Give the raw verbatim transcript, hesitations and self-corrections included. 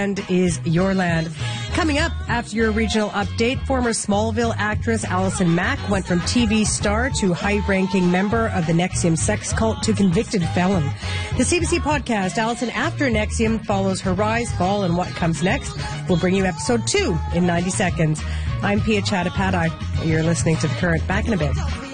is your land. Coming up after your regional update, former Smallville actress Allison Mack went from T V star to high-ranking member of the N X I V M sex cult to convicted felon. The C B C podcast, Allison After N X I V M, follows her rise, fall, and what comes next. We'll bring you episode two in ninety seconds. I'm Pia Chattopadhyay. You're listening to The Current. Back in a bit.